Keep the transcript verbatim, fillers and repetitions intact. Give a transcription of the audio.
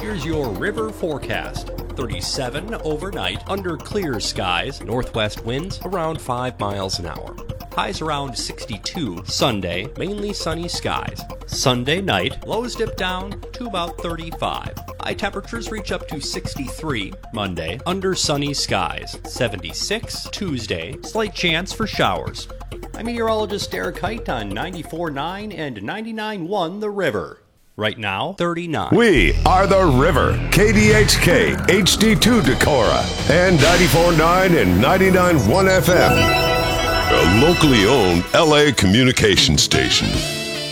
Here's your river forecast. thirty-seven overnight under clear skies. Northwest winds around five miles an hour. Highs around sixty-two. Sunday, mainly sunny skies. Sunday night, lows dip down to about thirty-five. High temperatures reach up to sixty-three. Monday, under sunny skies. seventy-six. Tuesday, slight chance for showers. I'm meteorologist Derek Height on ninety-four point nine and ninety-nine point one The River. Right now, thirty-nine. We are The River, K D H K, H D two Decorah, and ninety-four point nine and ninety-nine point one F M. A locally owned L A communication station.